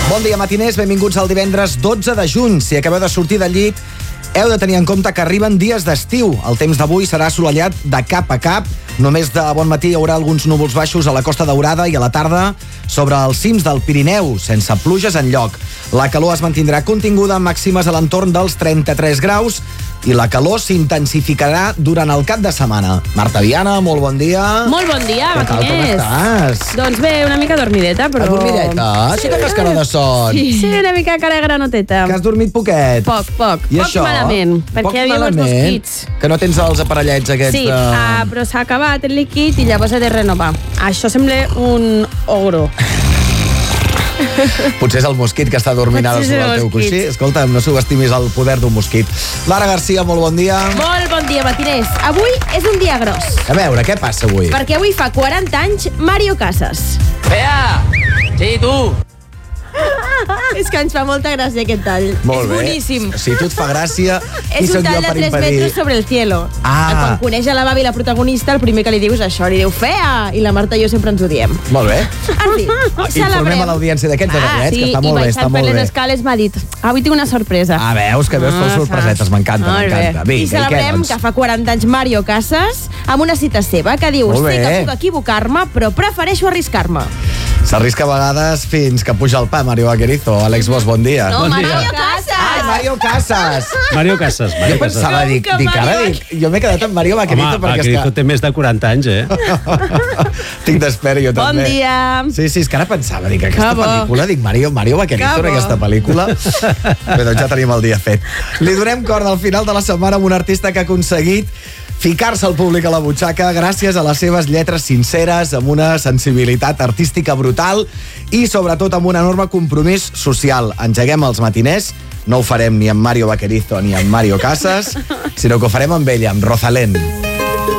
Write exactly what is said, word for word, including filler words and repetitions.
Bon dia, matiners. Benvinguts al divendres dotze de juny. Si acabeu de sortir del llit, heu de tenir en compte que arriben dies d'estiu. El temps d'avui serà assolellat de cap a cap. Només de bon matí hi haurà alguns núvols baixos a la Costa Daurada i a la tarda sobre els cims del Pirineu, sense pluges enlloc. La calor es mantindrà continguda amb màximes a l'entorn dels trenta-tres graus i la calor s'intensificarà durant el cap de setmana. Marta Viana, molt bon dia. Molt bon dia, Què tal, com matiners. estàs? Doncs bé, una mica dormideta, però... Adormideta? Sí que fas cara de son. Sí, sí, una mica cara granoteta. Que has dormit poquet. Poc, poc. I poc això? malament, perquè Poc hi havia molts malament? mosquits. Que no tens els aparellets aquests Sí, de... ah, però s'ha acabat el líquid i llavors he de renovar. Això sembla un ogro. Potser és el mosquit que està dormint ara Potser és sobre el el teu mosquit. coixí. Escolta'm, no subestimis el poder d'un mosquit. Lara Garcia, molt bon dia. Molt bon dia, matiners. Avui és un dia gros, A veure, què passa avui? perquè avui fa quaranta anys Mario Casas. Fea! Sí, tu! És que ens fa molta gràcia aquest tall. Molt és bé. boníssim. Si tu et fa gràcia, qui És un sóc jo tall de per tres impedir? metres sobre el cielo. Ah. Quan coneix a la Babi, la protagonista, el primer que li diu és això, li diu fea, i la Marta i jo sempre ens ho diem. Molt bé. En fi, Informem celebrem. a l'audiència d'aquests Ah, detallets, sí, que està molt i bé, baixant està molt per bé. les escales m'ha dit, avui tinc una sorpresa. Ah, veus, que veus feu Ah, sorpresetes, m'encanta, molt bé. m'encanta. Vinga, I i què, celebrem doncs? que fa quaranta anys Mario Casas amb una cita seva que diu, Molt sé bé. que puc equivocar-me, però prefereixo arriscar-me. S'arrisca a vegades fins que puja el pa, Mario Vaquerizo. Àlex Bosch, bon dia. No, Bon Mario dia. Casas! Ai, Mario Casas! Mario Casas, Jo Mario Casas. pensava, Com dic, que dic ara, Mario- dic, jo m'he quedat amb Mario Vaquerizo Home, perquè Vaquerizo és que... té més de quaranta anys, eh? Tinc d'espera, jo Bon també. dia. Sí, sí, és que ara pensava, dic, aquesta Que bo. pel·lícula, dic, Mario, Mario Vaquerizo Que en bo. aquesta pel·lícula. Bé, doncs ja tenim el dia fet. Li donem corda al final de la setmana amb un artista que ha aconseguit ficar-se al públic a la butxaca gràcies a les seves lletres sinceres, amb una sensibilitat artística brutal i, sobretot, amb un enorme compromís social. Engeguem els matiners, no ho farem ni amb Mario Vaquerizo ni amb Mario Casas, sinó que ho farem amb ella, amb Rosalén.